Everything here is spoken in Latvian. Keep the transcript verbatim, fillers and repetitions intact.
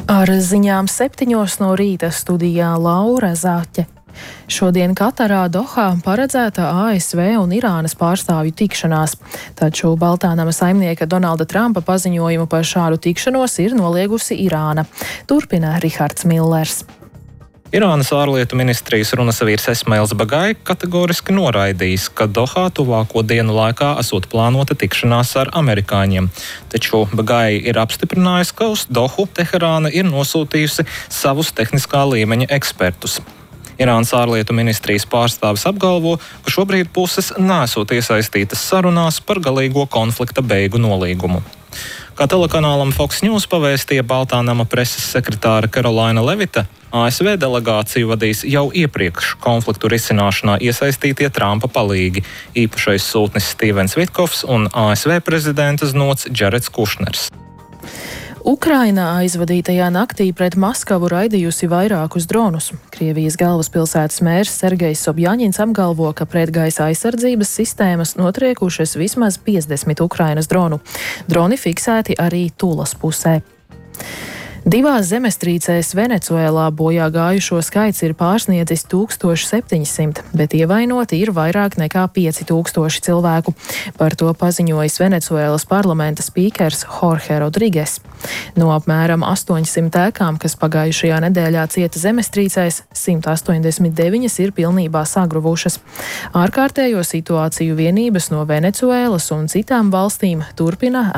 Ar ziņām septiņos no rīta studijā Laura Zaķe. Šodien Katarā Dohā paredzēta A S V un Irānas pārstāvju tikšanās, taču Baltānama saimnieka Donalda Trumpa paziņojumu par šādu tikšanos ir noliegusi Irāna. Turpina Rihards Millers. Irānas ārlietu ministrijas runasavīrs Esmails Bagai kategoriski noraidījis, ka Dohā tuvāko dienu laikā esot plānota tikšanās ar amerikāņiem. Taču Bagai ir apstiprinājis, ka uz Dohu Teherāna ir nosūtījusi savus tehniskā līmeņa ekspertus. Irānas ārlietu ministrijas pārstāvis apgalvo, ka šobrīd puses nesot iesaistītas sarunās par galīgo konflikta beigu nolīgumu. Kā telekanālam Fox News pavēstīja Baltānama preses sekretāra Karolaina Levita, A S V delegāciju vadīs jau iepriekš konfliktu risināšanā iesaistītie Trumpa palīgi, īpašais sūtnis Stīvens Vitkovs un A S V prezidenta znots Džareds Kušners. Ukraina aizvadītajā naktī pret Maskavu raidījusi vairākus dronus. Krievijas galvaspilsētas mērs Sergejs Sobjaņins apgalvo, ka pretgaisa aizsardzības sistēmas notriekušas vismaz piecdesmit Ukrainas dronu. Droni fiksēti arī Tulas pusē. Divās zemestrīcēs Venecuēlā bojā gājušo skaits ir pārsniedzis tūkstoš septiņsimt, bet ievainoti ir vairāk nekā pieci tūkstoši cilvēku. Par to paziņojis Venecuēlas parlamenta spīkers Jorge Rodriges. No apmēram astoņsimt ēkām, kas pagājušajā nedēļā cieta zemestrīcēs, simt astoņdesmit deviņas ir pilnībā sagruvušas. Ārkārtējo situāciju vienības no Venecuēlas un citām valstīm turpina